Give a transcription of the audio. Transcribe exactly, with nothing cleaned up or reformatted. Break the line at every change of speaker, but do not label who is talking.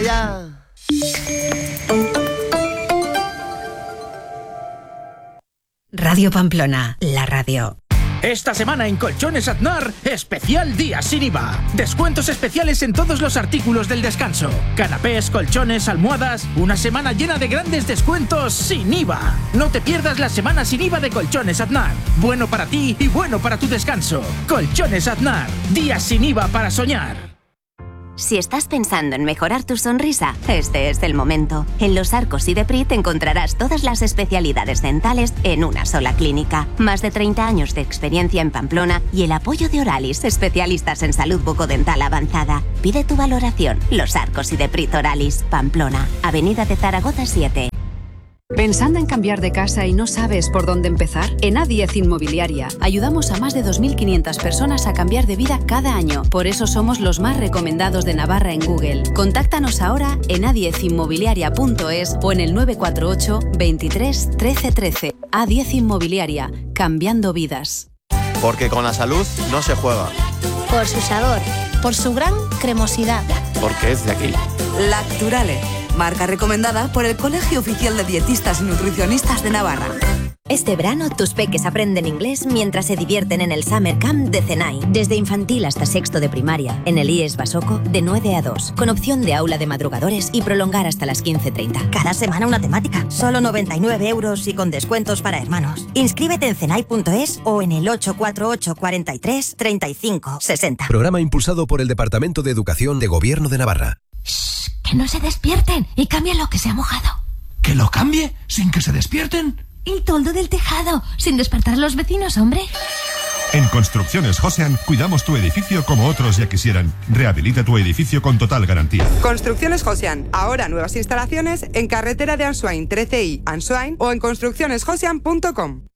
ya.
Radio Pamplona, la radio.
Esta semana en Colchones Aznar, especial día sin I V A. Descuentos especiales en todos los artículos del descanso. Canapés, colchones, almohadas. Una semana llena de grandes descuentos sin I V A. No te pierdas la semana sin I V A de Colchones Aznar. Bueno para ti y bueno para tu descanso. Colchones Aznar. Días sin I V A para soñar.
Si estás pensando en mejorar tu sonrisa, este es el momento. En Los Arcos y Deprit encontrarás todas las especialidades dentales en una sola clínica. Más de treinta años de experiencia en Pamplona y el apoyo de Oralis, especialistas en salud bucodental avanzada. Pide tu valoración. Los Arcos y Deprit Oralis, Pamplona, Avenida de Zaragoza siete.
¿Pensando en cambiar de casa y no sabes por dónde empezar? En A diez Inmobiliaria ayudamos a más de dos mil quinientas personas a cambiar de vida cada año. Por eso somos los más recomendados de Navarra en Google. Contáctanos ahora en a diez inmobiliaria punto es o en el nueve cuatro ocho, veintitrés, trece trece. A diez Inmobiliaria, cambiando vidas.
Porque con la salud no se juega.
Por su sabor, por su gran cremosidad.
Porque es de aquí.
Lacturale, marca recomendada por el Colegio Oficial de Dietistas y Nutricionistas de Navarra.
Este verano tus peques aprenden inglés mientras se divierten en el Summer Camp de CENAI. Desde infantil hasta sexto de primaria, en el I E S Basoco, de nueve a dos, con opción de aula de madrugadores y prolongar hasta las quince treinta.
Cada semana una temática, solo noventa y nueve euros y con descuentos para hermanos. Inscríbete en cenai punto es o en el ocho cuatro ocho, cuarenta y tres, treinta y cinco, sesenta.
Programa impulsado por el Departamento de Educación de Gobierno de Navarra.
Shh, que no se despierten y cambien lo que se ha mojado.
¿Que lo cambie sin que se despierten?
El toldo del tejado, sin despertar a los vecinos, hombre.
En Construcciones Josean cuidamos tu edificio como otros ya quisieran. Rehabilita tu edificio con total garantía.
Construcciones Josean, ahora nuevas instalaciones en carretera de Ansoain trece i, Ansoain, o en construcciones josean punto com.